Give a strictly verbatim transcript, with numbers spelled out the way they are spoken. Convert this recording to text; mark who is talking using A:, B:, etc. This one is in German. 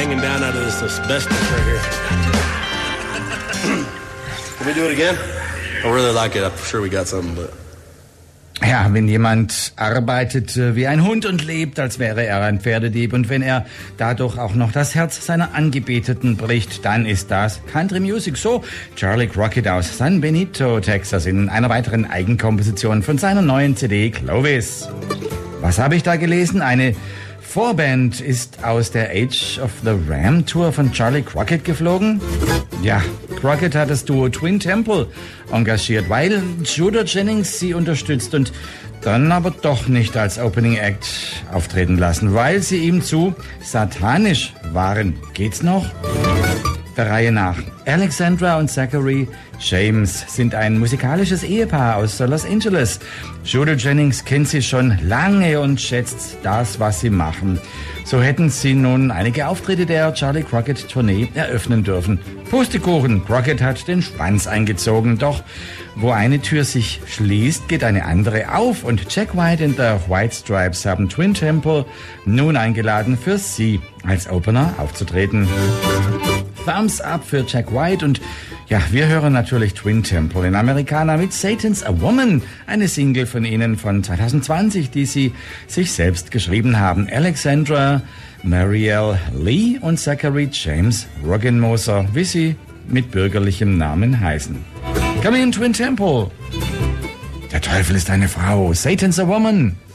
A: hanging down out of this asbestos right here. Can we do it again? I really like it. I'm sure we got something, but...
B: Ja, wenn jemand arbeitet wie ein Hund und lebt, als wäre er ein Pferdedieb, und wenn er dadurch auch noch das Herz seiner Angebeteten bricht, dann ist das Country Music. So Charlie Crockett aus San Benito, Texas, in einer weiteren Eigenkomposition von seiner neuen C D Clovis. Was habe ich da gelesen? Eine Vorband ist aus der Age of the Ram Tour von Charlie Crockett geflogen. Ja, Crockett hat das Duo Twin Temple engagiert, weil Judah Jennings sie unterstützt und dann aber doch nicht als Opening Act auftreten lassen, weil sie ihm zu satanisch waren. Geht's noch? Der Reihe nach. Alexandra und Zachary James sind ein musikalisches Ehepaar aus Los Angeles. Judah Jennings kennt sie schon lange und schätzt das, was sie machen. So hätten sie nun einige Auftritte der Charlie Crockett Tournee eröffnen dürfen. Pustekuchen, Crockett hat den Schwanz eingezogen, doch wo eine Tür sich schließt, geht eine andere auf, und Jack White und der White Stripes haben Twin Temple nun eingeladen, für sie als Opener aufzutreten. Thumbs up für Jack White, und ja, wir hören natürlich Twin Temple in Americana mit Satan's a Woman, eine Single von ihnen von zwanzig zwanzig, die sie sich selbst geschrieben haben. Alexandra Marielle Lee und Zachary James Roggenmoser, wie sie mit bürgerlichem Namen heißen. Come in, Twin Temple. Der Teufel ist eine Frau. Satan's a Woman.